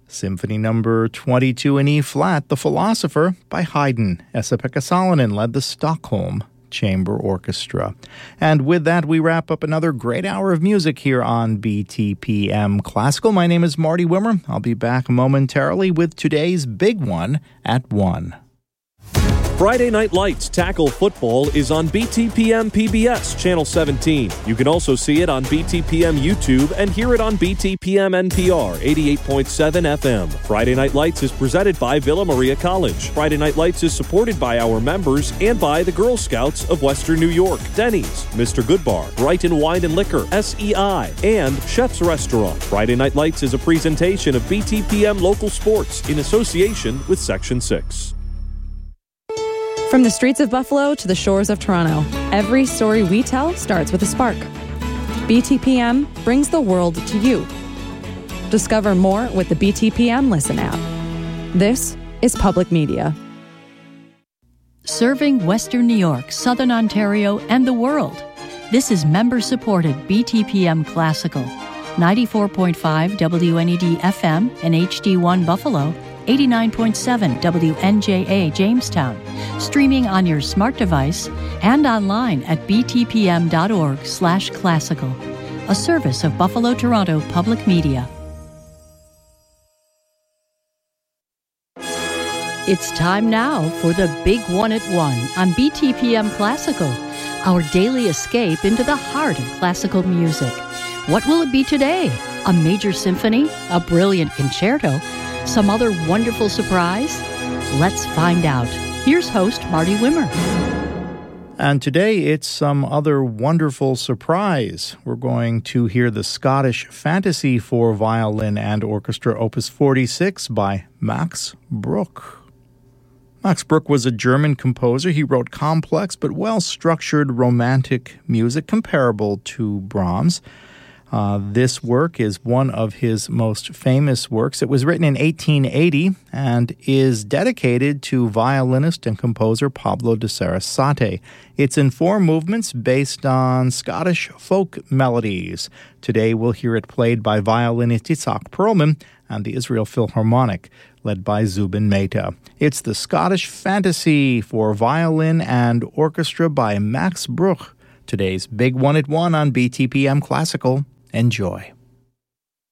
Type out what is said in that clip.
Symphony number 22 in E-flat, The Philosopher by Haydn. Esa-Pekka Salonen led the Stockholm Chamber Orchestra. And with that, we wrap up another great hour of music here on BTPM Classical. My name is Marty Wimmer. I'll be back momentarily with today's big one at 1. Friday Night Lights Tackle Football is on BTPM PBS Channel 17. You can also see it on BTPM YouTube and hear it on BTPM NPR 88.7 FM. Friday Night Lights is presented by Villa Maria College. Friday Night Lights is supported by our members and by the Girl Scouts of Western New York, Denny's, Mr. Goodbar, Brighton Wine and Liquor, SEI, and Chef's Restaurant. Friday Night Lights is a presentation of BTPM Local Sports in association with Section 6. From the streets of Buffalo to the shores of Toronto, every story we tell starts with a spark. BTPM brings the world to you. Discover more with the BTPM Listen app. This is public media. Serving Western New York, Southern Ontario, and the world. This is member-supported BTPM Classical. 94.5 WNED FM and HD1 Buffalo, 89.7 WNJA Jamestown, streaming on your smart device and online at btpm.org/classical, a service of Buffalo Toronto Public Media. It's time now for the Big One at 1 on BTPM Classical, our daily escape into the heart of classical music. What will it be today? A major symphony? A brilliant concerto? Some other wonderful surprise? Let's find out. Here's host Marty Wimmer. And today it's some other wonderful surprise. We're going to hear the Scottish Fantasy for Violin and Orchestra Opus 46 by Max Bruch. Max Bruch was a German composer. He wrote complex but well-structured romantic music comparable to Brahms. This work is one of his most famous works. It was written in 1880 and is dedicated to violinist and composer Pablo de Sarasate. It's in 4 movements based on Scottish folk melodies. Today we'll hear it played by violinist Itzhak Perlman and the Israel Philharmonic, led by Zubin Mehta. It's the Scottish Fantasy for Violin and Orchestra by Max Bruch. Today's Big One at 1 on BTPM Classical. Enjoy.